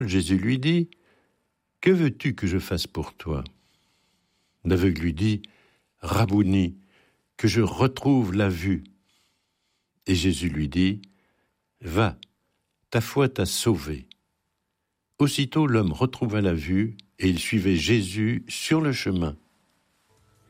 Jésus lui dit, « Que veux-tu que je fasse pour toi ?» L'aveugle lui dit, « Rabouni, que je retrouve la vue. » Et Jésus lui dit, « Va, ta foi t'a sauvé. » Aussitôt l'homme retrouva la vue et il suivait Jésus sur le chemin.